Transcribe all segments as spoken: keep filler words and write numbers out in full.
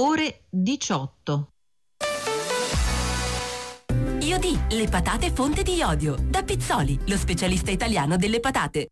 ore diciotto. Iodi, le patate fonte di iodio. Da Pizzoli, lo specialista italiano delle patate.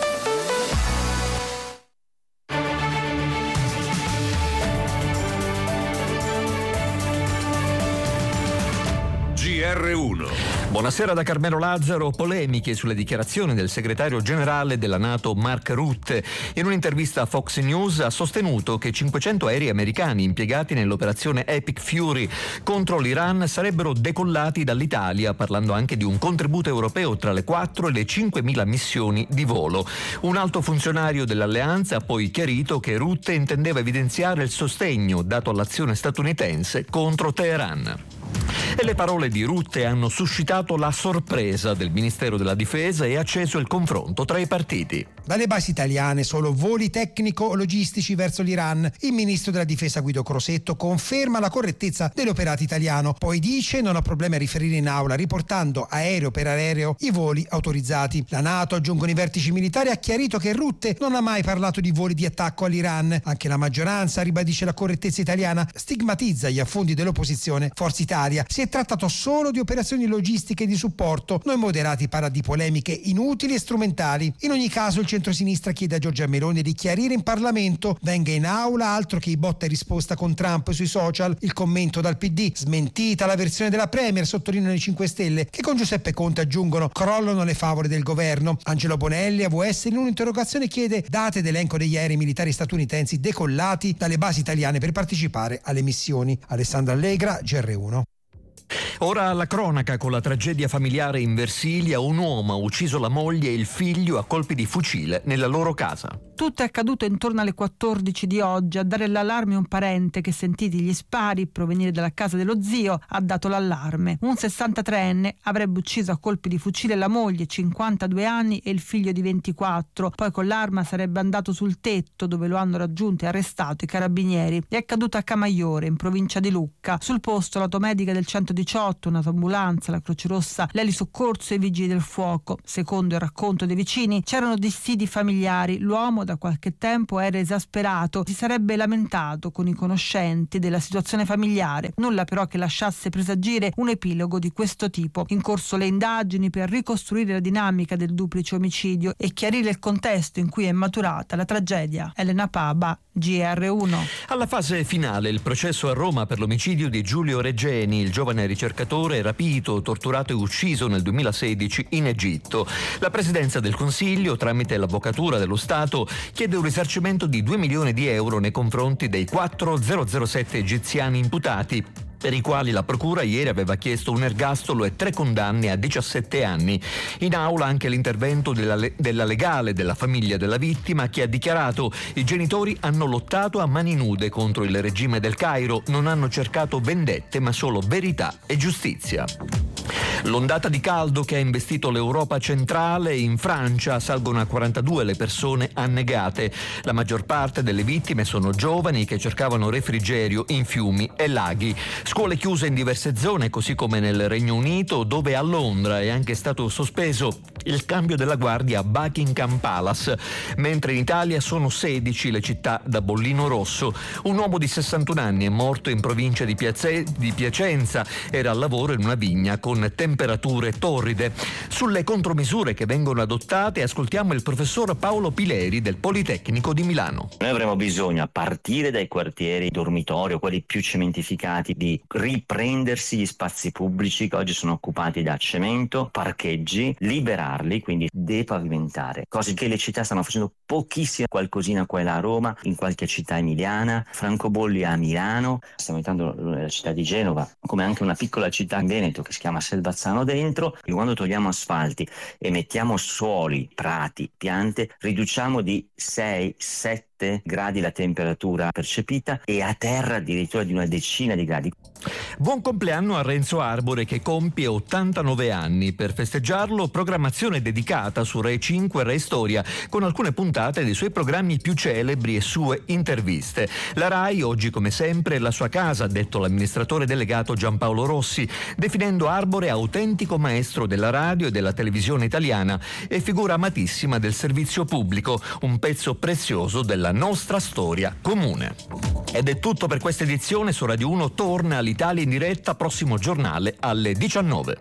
G R uno. Buonasera da Carmelo Lazzaro. Polemiche sulle dichiarazioni del segretario generale della NATO Mark Rutte. In un'intervista a Fox News ha sostenuto che cinquecento aerei americani impiegati nell'operazione Epic Fury contro l'Iran sarebbero decollati dall'Italia, parlando anche di un contributo europeo tra le quattro e le cinquemila missioni di volo. Un alto funzionario dell'alleanza ha poi chiarito che Rutte intendeva evidenziare il sostegno dato all'azione statunitense contro Teheran. E le parole di Rutte hanno suscitato la sorpresa del Ministero della Difesa e acceso il confronto tra i partiti. Dalle basi italiane solo voli tecnico-logistici verso l'Iran. Il ministro della Difesa Guido Crosetto conferma la correttezza dell'operato italiano, poi dice non ha problemi a riferire in aula riportando aereo per aereo i voli autorizzati. La NATO, aggiungono i vertici militari, ha chiarito che Rutte non ha mai parlato di voli di attacco all'Iran. Anche la maggioranza ribadisce la correttezza italiana, stigmatizza gli affondi dell'opposizione Forza Italia. Si è trattato solo di operazioni logistiche di supporto. Noi moderati parla di polemiche inutili e strumentali. In ogni caso il centrosinistra chiede a Giorgia Meloni di chiarire in Parlamento, venga in aula, altro che i botta e risposta con Trump sui social. Il commento dal P D, smentita la versione della Premier, sottolineano i cinque Stelle, che con Giuseppe Conte aggiungono crollano le favole del governo. Angelo Bonelli a V S in un'interrogazione chiede date d'elenco degli aerei militari statunitensi decollati dalle basi italiane per partecipare alle missioni. Alessandra Allegra, G R uno. Ora alla cronaca con la tragedia familiare in Versilia. Un uomo ha ucciso la moglie e il figlio a colpi di fucile nella loro casa. Tutto è accaduto intorno alle quattordici di oggi. A dare l'allarme un parente che, sentiti gli spari provenire dalla casa dello zio, ha dato l'allarme. Un sessantatreenne avrebbe ucciso a colpi di fucile la moglie, cinquantadue anni, e il figlio di ventiquattro. Poi con l'arma sarebbe andato sul tetto, dove lo hanno raggiunto e arrestato i carabinieri. È accaduto a Camaiore, in provincia di Lucca. Sul posto l'automedica del centodiciotto, un'autoambulanza, la Croce Rossa, l'Eli Soccorso e i Vigili del Fuoco. Secondo il racconto dei vicini c'erano dissidi familiari. L'uomo da qualche tempo era esasperato, si sarebbe lamentato con i conoscenti della situazione familiare, nulla però che lasciasse presagire un epilogo di questo tipo. In corso le indagini per ricostruire la dinamica del duplice omicidio e chiarire il contesto in cui è maturata la tragedia. Elena Paba, G R uno. Alla fase finale il processo a Roma per l'omicidio di Giulio Regeni, il giovane ricercatore rapito, torturato e ucciso nel duemilasedici in Egitto. La Presidenza del Consiglio, tramite l'Avvocatura dello Stato, chiede un risarcimento di due milioni di euro nei confronti dei quattromilasette egiziani imputati, per i quali la procura ieri aveva chiesto un ergastolo e tre condanne a diciassette anni. In aula anche l'intervento della, della legale della famiglia della vittima, che ha dichiarato: i genitori hanno lottato a mani nude contro il regime del Cairo, non hanno cercato vendette ma solo verità e giustizia. L'ondata di caldo che ha investito l'Europa centrale, in Francia salgono a quarantadue le persone annegate. La maggior parte delle vittime sono giovani che cercavano refrigerio in fiumi e laghi. Scuole chiuse in diverse zone, così come nel Regno Unito, dove a Londra è anche stato sospeso il cambio della guardia a Buckingham Palace, mentre in Italia sono sedici le città da bollino rosso. Un uomo di sessantuno anni è morto in provincia di, Piace- di Piacenza, era al lavoro in una vigna con temperature torride. Sulle contromisure che vengono adottate ascoltiamo il professor Paolo Pileri del Politecnico di Milano. Noi avremo bisogno, a partire dai quartieri dormitorio, quelli più cementificati, di riprendersi gli spazi pubblici che oggi sono occupati da cemento, parcheggi, liberarli, quindi depavimentare, cose che le città stanno facendo pochissimo, qualcosina qua e là a Roma, in qualche città emiliana, francobolli a Milano, stiamo aiutando la città di Genova, come anche una piccola città in Veneto che si chiama Selvazzano dentro. E quando togliamo asfalti e mettiamo suoli, prati, piante, riduciamo di sei sette gradi la temperatura percepita e a terra addirittura di una decina di gradi. Buon compleanno a Renzo Arbore, che compie ottantanove anni. Per festeggiarlo, programmazione dedicata su Rai cinque e Rai Storia, con alcune puntate dei suoi programmi più celebri e sue interviste. La Rai oggi, come sempre, è la sua casa, ha detto l'amministratore delegato Giampaolo Rossi, definendo Arbore autentico maestro della radio e della televisione italiana e figura amatissima del servizio pubblico, un pezzo prezioso della nostra storia comune. Ed è tutto per questa edizione. Su Radio uno torna l'Italia in diretta, prossimo giornale alle diciannove.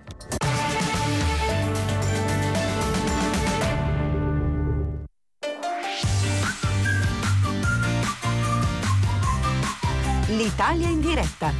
L'Italia in diretta.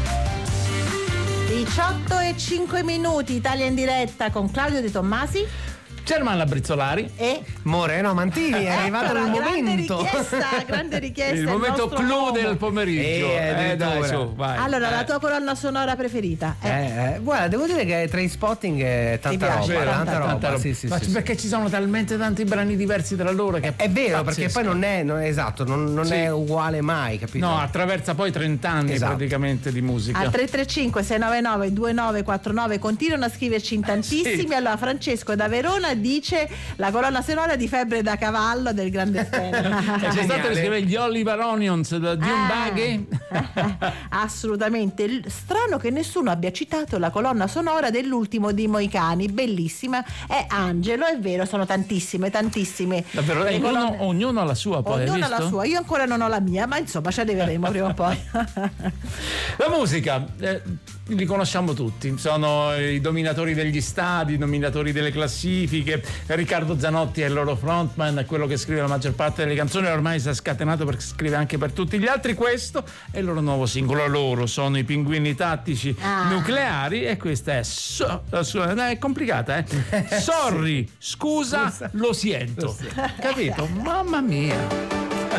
diciotto e cinque minuti, Italia in diretta con Claudio De Tommasi, Germana Brizzolari e Moreno Mantini. È arrivato il momento. Richiesta, grande richiesta. Il momento clou uomo. del pomeriggio. Eh, eh, dai, su, vai. Allora, eh. la tua colonna sonora preferita? Eh. Eh, eh, guarda, devo dire che Trainspotting è tanta piace, roba, tanta, tanta, tanta roba. roba. Sì, sì, Ma sì, perché sì. ci sono talmente tanti brani diversi tra loro che È vero, pazzesco. perché poi non è, non è esatto, non, non Sì. è uguale mai, capito? No, attraversa poi trenta anni Esatto. praticamente di musica. Al tre tre cinque sei nove nove due nove quattro nove continuano a scriverci in tantissimi. Sì. Allora, Francesco da Verona dice la colonna sonora di Febbre da cavallo del grande Spen. E c'è stato che scrive gli Oliver Onions da Dune Ah. Buggy. Assolutamente. L- strano che nessuno abbia citato la colonna sonora dell'ultimo di Moicani, bellissima. È Angelo, è vero, sono tantissime, tantissime. Davvero, Le ognuno, colonne- ognuno ha la sua, poi hai Ognuno ha la visto? sua, io ancora non ho la mia, ma insomma ci arriveremo prima o poi. La musica, eh, li conosciamo tutti, sono i dominatori degli stadi, i dominatori delle classifiche. Riccardo Zanotti è il loro frontman, è quello che scrive la maggior parte delle canzoni, ormai si è scatenato perché scrive anche per tutti gli altri. Questo è il loro nuovo singolo, loro sono i Pinguini Tattici Ah. Nucleari, e questa è so, la sua- no, è complicata, eh? Sorry, scusa, lo siento. Capito? Mamma mia.